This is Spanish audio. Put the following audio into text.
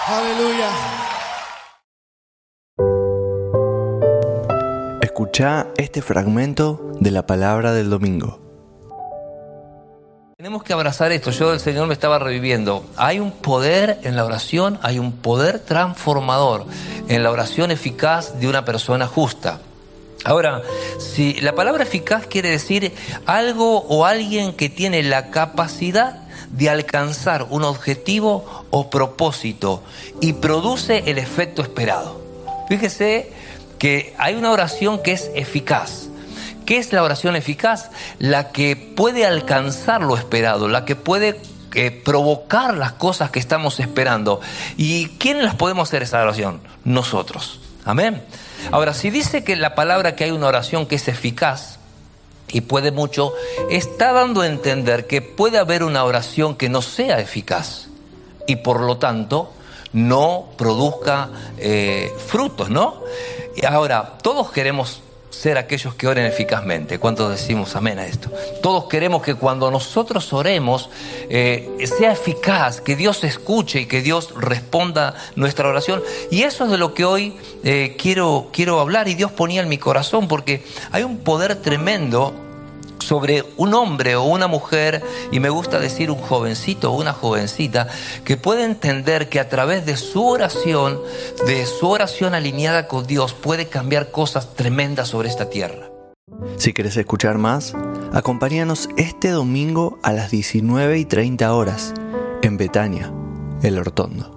Aleluya. Escuchá este fragmento de la palabra del domingo. Tenemos que abrazar esto. El Señor me estaba reviviendo. Hay un poder en la oración, hay un poder transformador en la oración eficaz de una persona justa. Ahora, si la palabra eficaz quiere decir algo o alguien que tiene la capacidad de alcanzar un objetivo o propósito y produce el efecto esperado. Fíjese que hay una oración que es eficaz. ¿Qué es la oración eficaz? La que puede alcanzar lo esperado, la que puede provocar las cosas que estamos esperando. ¿Y quiénes las podemos hacer esa oración? Nosotros. Amén. Ahora, si dice que la palabra que hay una oración que es eficaz y puede mucho, está dando a entender que puede haber una oración que no sea eficaz y por lo tanto no produzca frutos, ¿no? Y ahora, todos queremos ser aquellos que oren eficazmente. ¿Cuántos decimos amén a esto? Todos queremos que cuando nosotros oremos sea eficaz, que Dios escuche y que Dios responda nuestra oración. Y eso es de lo que hoy quiero hablar, y Dios ponía en mi corazón, porque hay un poder tremendo sobre un hombre o una mujer, y me gusta decir un jovencito o una jovencita, que puede entender que a través de su oración alineada con Dios, puede cambiar cosas tremendas sobre esta tierra. Si querés escuchar más, acompáñanos este domingo a las 19:30 horas en Betania, El Hortondo.